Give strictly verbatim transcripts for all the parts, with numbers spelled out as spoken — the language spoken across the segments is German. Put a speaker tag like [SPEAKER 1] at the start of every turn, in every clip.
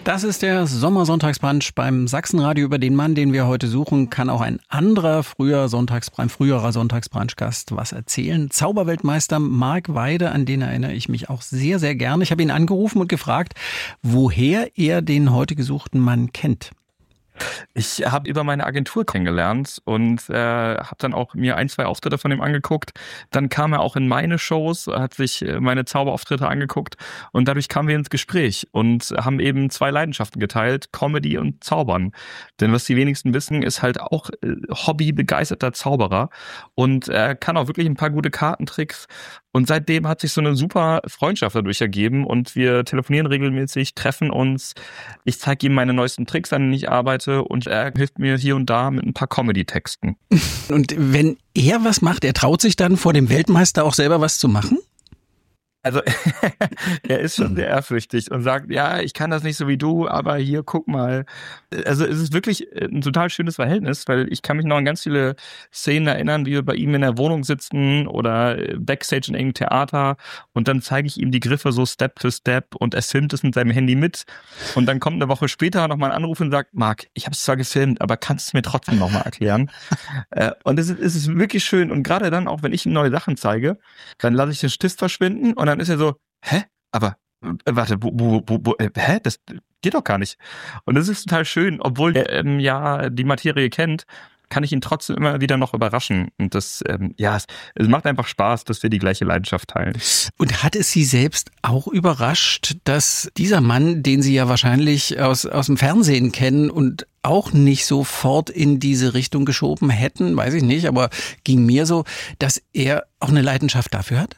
[SPEAKER 1] Das ist der Sommersonntagsbrunch beim Sachsenradio. Über den Mann, den wir heute suchen, kann auch ein anderer früher Sonntagsbrunch, früherer Sonntagsbrunch-Gast was erzählen. Zauberweltmeister Marc Weide, an den erinnere ich mich auch sehr, sehr gerne. Ich habe ihn angerufen und gefragt, woher er den heute gesuchten Mann kennt.
[SPEAKER 2] Ich habe über meine Agentur kennengelernt und äh, habe dann auch mir ein, zwei Auftritte von ihm angeguckt. Dann kam er auch in meine Shows, hat sich meine Zauberauftritte angeguckt und dadurch kamen wir ins Gespräch und haben eben zwei Leidenschaften geteilt, Comedy und Zaubern. Denn was die wenigsten wissen, ist halt auch äh, hobbybegeisterter Zauberer und er kann auch wirklich ein paar gute Kartentricks. Und seitdem hat sich so eine super Freundschaft dadurch ergeben und wir telefonieren regelmäßig, treffen uns. Ich zeige ihm meine neuesten Tricks, an denen ich arbeite und er hilft mir hier und da mit ein paar Comedy-Texten.
[SPEAKER 1] Und wenn er was macht, er traut sich dann vor dem Weltmeister auch selber was zu machen?
[SPEAKER 2] Also er ist schon sehr ehrfürchtig und sagt, ja, ich kann das nicht so wie du, aber hier, guck mal. Also es ist wirklich ein total schönes Verhältnis, weil ich kann mich noch an ganz viele Szenen erinnern, wie wir bei ihm in der Wohnung sitzen oder Backstage in irgendeinem Theater und dann zeige ich ihm die Griffe so Step für Step und er filmt es mit seinem Handy mit und dann kommt eine Woche später nochmal ein Anruf und sagt, Marc, ich habe es zwar gefilmt, aber kannst du es mir trotzdem nochmal erklären? Und es ist, es ist wirklich schön und gerade dann auch, wenn ich ihm neue Sachen zeige, dann lasse ich den Stift verschwinden und dann ist er so, hä? Aber, äh, warte, wo, wo, wo, wo, äh, hä? Das geht doch gar nicht. Und das ist total schön, obwohl er ähm, ja die Materie kennt, kann ich ihn trotzdem immer wieder noch überraschen. Und das, ähm, ja, es, es macht einfach Spaß, dass wir die gleiche Leidenschaft teilen.
[SPEAKER 1] Und hat es Sie selbst auch überrascht, dass dieser Mann, den Sie ja wahrscheinlich aus, aus dem Fernsehen kennen und auch nicht sofort in diese Richtung geschoben hätten, weiß ich nicht, aber ging mir so, dass er auch eine Leidenschaft dafür hat?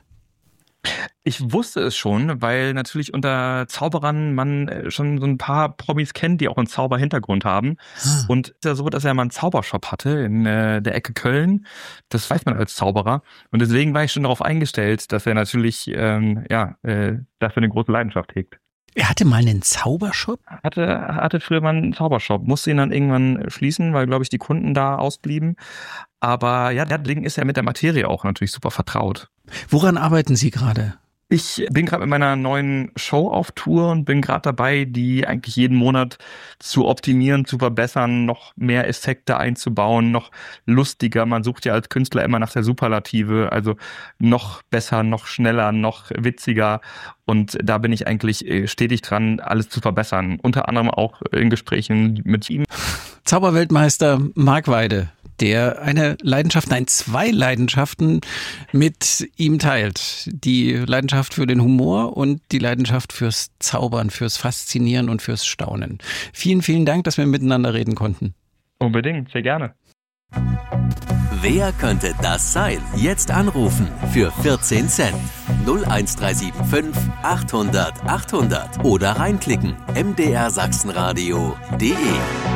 [SPEAKER 2] Ich wusste es schon, weil natürlich unter Zauberern man schon so ein paar Promis kennt, die auch einen Zauberhintergrund haben. Hm. Und es ist ja so, dass er mal einen Zaubershop hatte in äh, der Ecke Köln. Das weiß man als Zauberer. Und deswegen war ich schon darauf eingestellt, dass er natürlich ähm, ja äh, dafür eine große Leidenschaft hegt.
[SPEAKER 1] Er hatte mal einen Zaubershop?
[SPEAKER 2] Hatte, hatte früher mal einen Zaubershop, musste ihn dann irgendwann schließen, weil, glaube ich, die Kunden da ausblieben. Aber ja, deswegen ist er mit der Materie auch natürlich super vertraut.
[SPEAKER 1] Woran arbeiten Sie gerade?
[SPEAKER 2] Ich bin gerade mit meiner neuen Show auf Tour und bin gerade dabei, die eigentlich jeden Monat zu optimieren, zu verbessern, noch mehr Effekte einzubauen, noch lustiger. Man sucht ja als Künstler immer nach der Superlative, also noch besser, noch schneller, noch witziger. Und da bin ich eigentlich stetig dran, alles zu verbessern. Unter anderem auch in Gesprächen mit ihm.
[SPEAKER 1] Zauberweltmeister Marc Weide, der eine Leidenschaft, nein, zwei Leidenschaften mit ihm teilt. Die Leidenschaft für den Humor und die Leidenschaft fürs Zaubern, fürs Faszinieren und fürs Staunen. Vielen, vielen Dank, dass wir miteinander reden konnten.
[SPEAKER 2] Unbedingt, sehr gerne.
[SPEAKER 3] Wer könnte das sein? Jetzt anrufen für vierzehn Cent. null eins drei sieben fünf achthundert achthundert oder reinklicken m d r sachsenradio punkt d e.